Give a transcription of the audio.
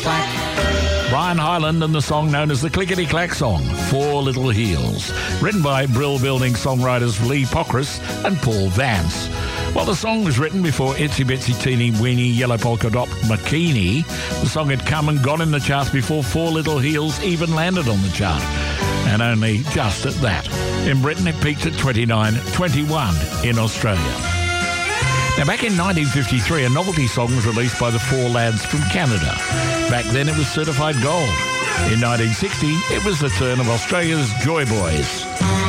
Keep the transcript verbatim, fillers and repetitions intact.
clack. Brian Hyland and the song known as the Clickety Clack Song, Four Little Heels, written by Brill Building songwriters Lee Pockris and Paul Vance. While the song was written before Itsy Bitsy Teeny Weeny Yellow Polka Dot Bikini, the song had come and gone in the charts before Four Little Heels even landed on the chart. And only just at that. In Britain, it peaked at twenty-nine twenty-one in Australia. Now, back in nineteen fifty-three, a novelty song was released by the Four Lads from Canada. Back then, it was certified gold. In nineteen sixty, it was the turn of Australia's Joy Boys.